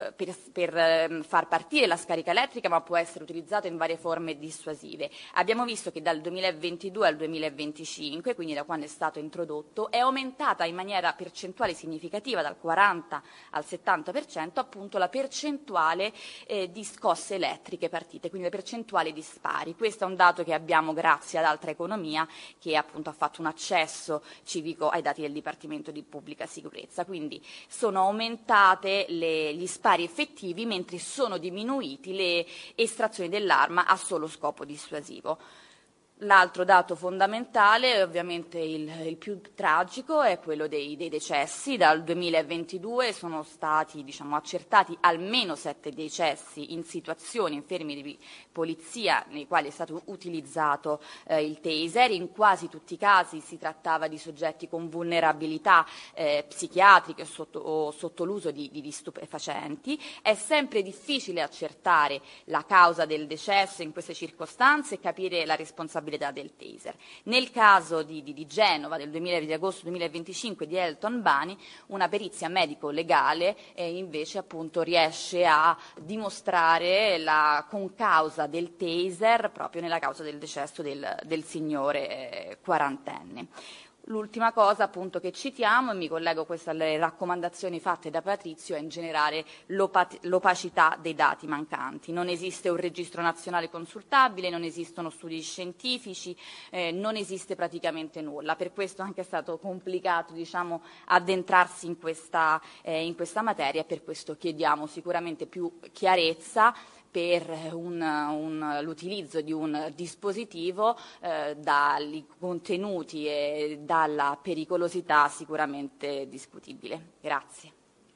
far partire la scarica elettrica, ma può essere utilizzato in varie forme dissuasive. Abbiamo visto che dal 2022 al 2025, quindi da quando è stato introdotto, è aumentata in maniera percentuale significativa, dal 40 al 70%, appunto la percentuale di scosse elettriche partite, quindi la percentuale di spari. Questo è un dato che abbiamo grazie ad Altra Economia, che appunto ha fatto un accesso civico ai dati del Dipartimento di Pubblica Sicurezza. Quindi sono aumentate gli spari effettivi, mentre sono diminuiti le estrazioni dell'arma a solo scopo dissuasivo. L'altro dato fondamentale, ovviamente il più tragico, è quello dei decessi. Dal 2022 sono stati accertati almeno 7 decessi in situazioni, in fermi di polizia, nei quali è stato utilizzato il taser. In quasi tutti i casi si trattava di soggetti con vulnerabilità psichiatriche o sotto l'uso di stupefacenti. È sempre difficile accertare la causa del decesso in queste circostanze e capire la responsabilità del taser. Nel caso di Genova di agosto 2025 di Elton Bani, una perizia medico-legale invece appunto riesce a dimostrare la concausa del taser proprio nella causa del decesso del signore quarantenne. L'ultima cosa appunto che citiamo, e mi collego questo alle raccomandazioni fatte da Patrizio, è in generale l'opacità dei dati mancanti. Non esiste un registro nazionale consultabile, non esistono studi scientifici, non esiste praticamente nulla. Per questo anche è stato complicato addentrarsi in questa materia, e per questo chiediamo sicuramente più chiarezza per l'utilizzo di un dispositivo dai contenuti e dalla pericolosità sicuramente discutibile. Grazie.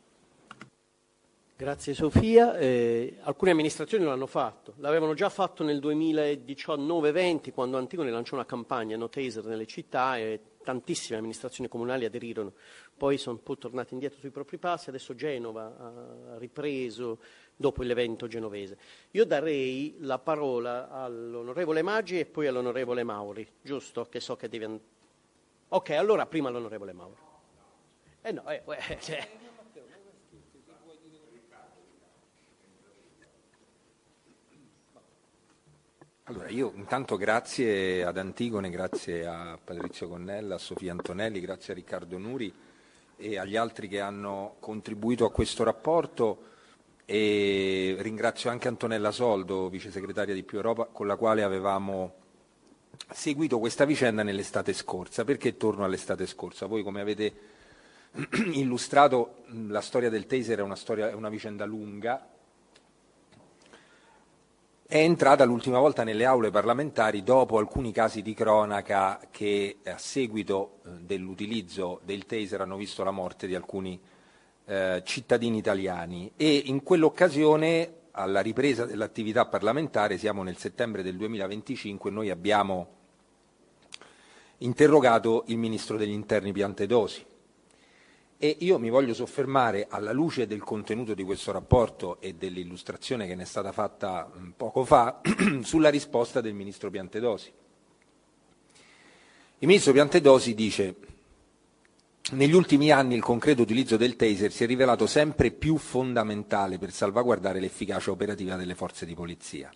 Grazie Sofia. Alcune amministrazioni lo hanno fatto, l'avevano già fatto nel 2019-20 quando Antigone lanciò una campagna no taser nelle città e tantissime amministrazioni comunali aderirono, poi sono un po' tornate indietro sui propri passi, adesso Genova ha ripreso dopo l'evento genovese. Io darei la parola all'onorevole Maggi e poi all'onorevole Mauri, giusto? Che so che devi Ok, allora prima l'onorevole Mauri. Allora, io intanto grazie ad Antigone, grazie a Patrizio Connella, a Sofia Antonelli, grazie a Riccardo Nuri e agli altri che hanno contribuito a questo rapporto, e ringrazio anche Antonella Soldo, vice segretaria di Più Europa, con la quale avevamo seguito questa vicenda nell'estate scorsa. Perché torno all'estate scorsa? Voi, come avete illustrato, la storia del taser è una vicenda lunga. È entrata l'ultima volta nelle aule parlamentari dopo alcuni casi di cronaca che, a seguito dell'utilizzo del taser, hanno visto la morte di alcuni cittadini italiani, e in quell'occasione, alla ripresa dell'attività parlamentare, siamo nel settembre del 2025, noi abbiamo interrogato il Ministro degli Interni Piantedosi. E io mi voglio soffermare, alla luce del contenuto di questo rapporto e dell'illustrazione che ne è stata fatta poco fa, sulla risposta del Ministro Piantedosi. Il Ministro Piantedosi dice: negli ultimi anni il concreto utilizzo del taser si è rivelato sempre più fondamentale per salvaguardare l'efficacia operativa delle forze di polizia.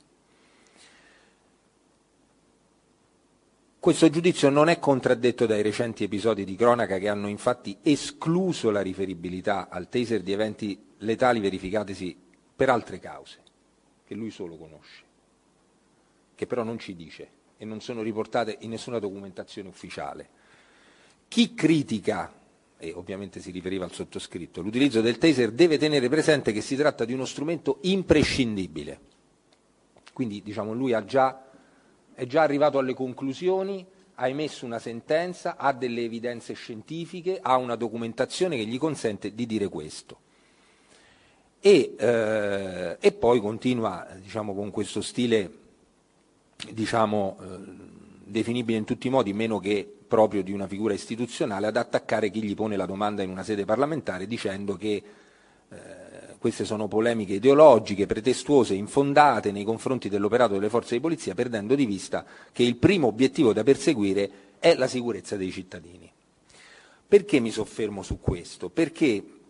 Questo giudizio non è contraddetto dai recenti episodi di cronaca che hanno infatti escluso la riferibilità al taser di eventi letali verificatisi per altre cause, che lui solo conosce, che però non ci dice e non sono riportate in nessuna documentazione ufficiale. Chi critica, e ovviamente si riferiva al sottoscritto, l'utilizzo del taser deve tenere presente che si tratta di uno strumento imprescindibile. Quindi lui è già arrivato alle conclusioni, ha emesso una sentenza, ha delle evidenze scientifiche, ha una documentazione che gli consente di dire questo. E poi continua con questo stile definibile in tutti i modi, meno che proprio di una figura istituzionale, ad attaccare chi gli pone la domanda in una sede parlamentare, dicendo che queste sono polemiche ideologiche, pretestuose, infondate nei confronti dell'operato delle forze di polizia, perdendo di vista che il primo obiettivo da perseguire è la sicurezza dei cittadini. Perché mi soffermo su questo? Perché